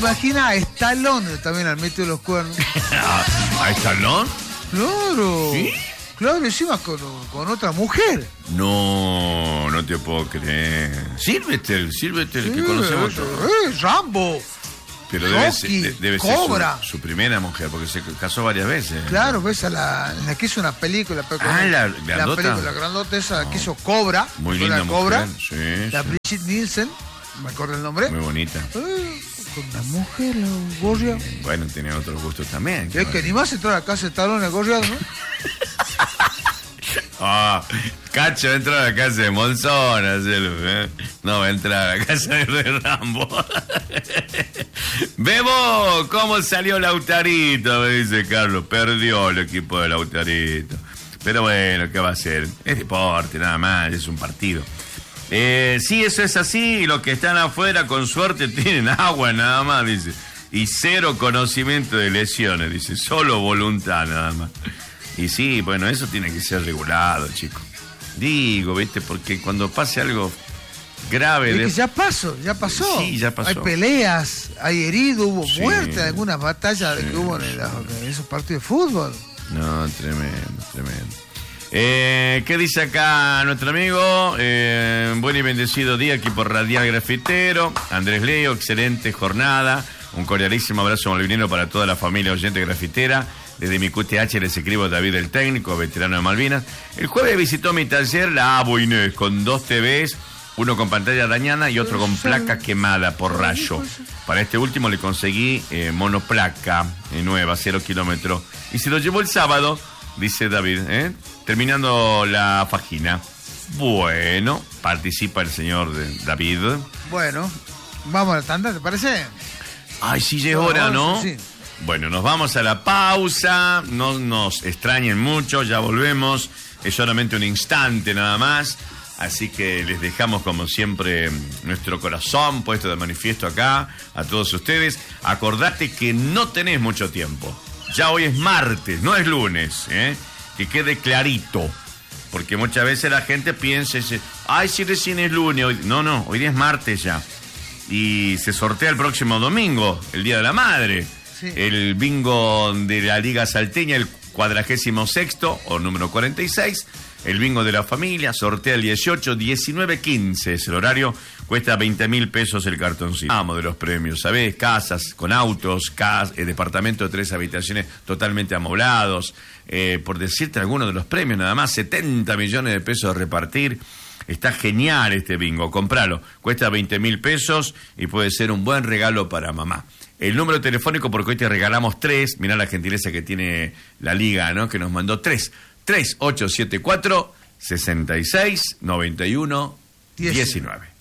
imagina a Stallone también al medio de los cuernos. ¿A Stallone? Claro. ¿Sí? Claro, encima con otra mujer. No, no te puedo creer. Sylvester, el que conocemos todos. Rambo. Pero Rocky, debe ser Cobra. su primera mujer, porque se casó varias veces. Claro, ves en la que hizo una película. La grandota. La película grandota esa que hizo Cobra. Muy linda mujer. Cobra. Sí, la sí. Brigitte Nielsen, me acuerdo el nombre. Muy bonita. Con una mujer, la gorria. Bueno, tenía otros gustos también. Es que ni más entró a la casa de Stallone gorriado, ¿no? Cacho entra a la casa de Monzón, no va a entrar a la casa de Rambo. Bebo, ¿cómo salió Lautarito? Me dice Carlos, perdió el equipo de Lautarito. Pero bueno, ¿qué va a hacer? Es deporte, nada más, es un partido. Sí, eso es así, y los que están afuera con suerte tienen agua nada más, dice. Y cero conocimiento de lesiones, dice, solo voluntad nada más. Y sí, bueno, eso tiene que ser regulado, chicos. Digo, ¿viste? Porque cuando pase algo grave... Es que ya pasó. Sí, ya pasó. Hay peleas, hay heridos, hubo Sí. muerte en algunas batallas que hubo en esos partidos de fútbol. No, tremendo. ¿Qué dice acá nuestro amigo? Buen y bendecido día aquí por Radial Grafitero. Andrés Leo, excelente jornada. Un cordialísimo abrazo malvinero para toda la familia oyente grafitera. Desde mi QTH les escribo David el técnico, veterano de Malvinas. El jueves visitó mi taller la Abo Inés con 2 TVs, uno con pantalla dañada y otro con placa quemada por rayo. Para este último le conseguí monoplaca nueva, 0 kilómetros. Y se lo llevó el sábado, dice David, terminando la página. Bueno, participa el señor David. Bueno, vamos a la tanda, ¿te parece? Ay, sí, ya es hora, ¿no? Sí. Bueno, nos vamos a la pausa, no nos extrañen mucho, ya volvemos, es solamente un instante nada más, así que les dejamos como siempre nuestro corazón puesto de manifiesto acá a todos ustedes. Acordate que no tenés mucho tiempo, ya hoy es martes, no es lunes, que quede clarito, porque muchas veces la gente piensa, ay, si recién es lunes, hoy... no, hoy es martes ya, y se sortea el próximo domingo, el Día de la Madre. Sí. El bingo de la Liga Salteña, el 46º o número 46. El bingo de la familia, sortea el 18, 19, 15 es el horario. Cuesta 20.000 pesos el cartoncito. Vamos de los premios, ¿sabés? Casas con autos, departamento de 3 habitaciones totalmente amoblados. Por decirte algunos de los premios, nada más, 70 millones de pesos a repartir. Está genial este bingo, compralo. Cuesta 20.000 pesos y puede ser un buen regalo para mamá. El número telefónico, porque hoy te regalamos 3. Mirá la gentileza que tiene la liga, ¿no? Que nos mandó 3. 3874 66 91 19.